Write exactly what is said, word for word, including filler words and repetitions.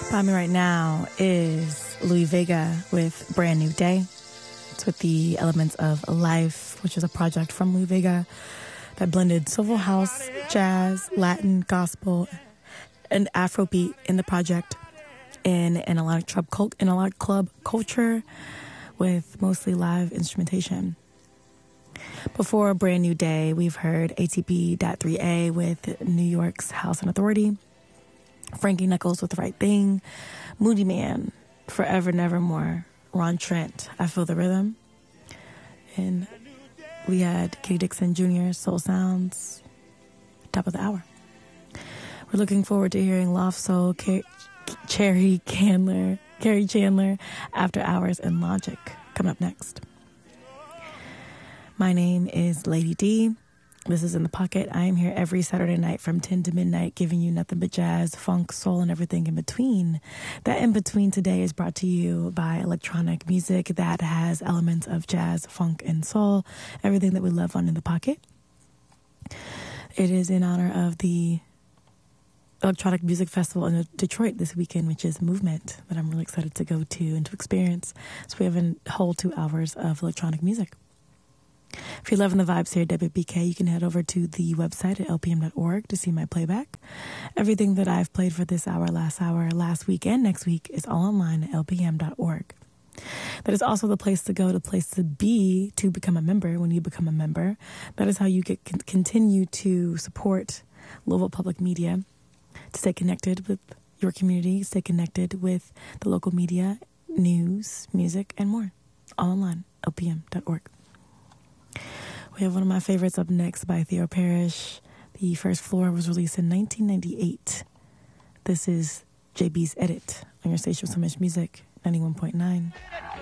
By me right now is Louis Vega with Brand New Day. It's with the elements of Life, which is a project from Louis Vega that blended soulful house, jazz, Latin, gospel, and Afrobeat in the project in an electronic club, cult, in a club culture with mostly live instrumentation. Before Brand New Day, we've heard A T P three A with New York's House and Authority, Frankie Knuckles with The Right Thing, Moody Man, Forever Nevermore, Ron Trent, I Feel the Rhythm, and we had Kitty Dixon Junior, Soul Sounds, top of the hour. We're looking forward to hearing Loft Soul, Car- Cherry Chandler, Carrie Chandler, After Hours, and Logic coming up next. My name is Lady D. This is In the Pocket. I am here every Saturday night from ten to midnight, giving you nothing but jazz, funk, soul, and everything in between. That in between today is brought to you by electronic music that has elements of jazz, funk, and soul, everything that we love on In the Pocket. It is in honor of the Electronic Music Festival in Detroit this weekend, which is Movement, that I'm really excited to go to and to experience. So we have a whole two hours of electronic music. If you're loving the vibes here at W B K, you can head over to the website at L P M dot org to see my playback. Everything that I've played for this hour, last hour, last week, and next week is all online at L P M dot org. That is also the place to go, the place to be to become a member. When you become a member, that is how you get con- continue to support Louisville Public Media, to stay connected with your community, stay connected with the local media, news, music, and more. All online, L P M dot org. We have one of my favorites up next by Theo Parrish. The First Floor was released in nineteen ninety-eight. This is J B's Edit on your station with so much music, ninety-one point nine.